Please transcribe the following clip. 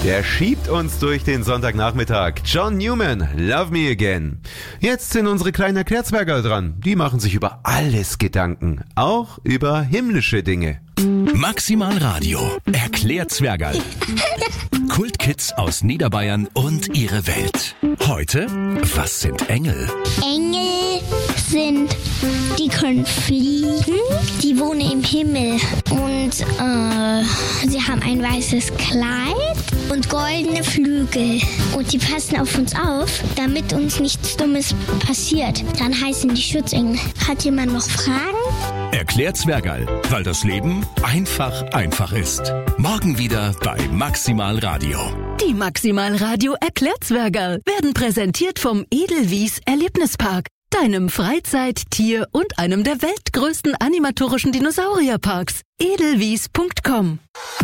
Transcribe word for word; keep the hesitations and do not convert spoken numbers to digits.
Der schiebt uns durch den Sonntagnachmittag. John Newman, Love Me Again. Jetzt sind unsere kleinen Erklärzwerger dran. Die machen sich über alles Gedanken. Auch über himmlische Dinge. Maximal Radio erklärt Zwergerl. Kultkids aus Niederbayern und ihre Welt. Heute, was sind Engel? Engel sind, die können fliegen, die wohnen im Himmel und äh, sie haben ein weißes Kleid und goldene Flügel und die passen auf uns auf, damit uns nichts Dummes passiert. Dann heißen die Schutzengel. Hat jemand noch Fragen? Erklärt Zwergerl, weil das Leben einfach einfach ist. Morgen wieder bei Maximal Radio. Die Maximal Radio Erklärzwergerl werden präsentiert vom Edelwies Erlebnispark, deinem Freizeit-, Tier- und einem der weltgrößten animatorischen Dinosaurierparks. edelwies punkt com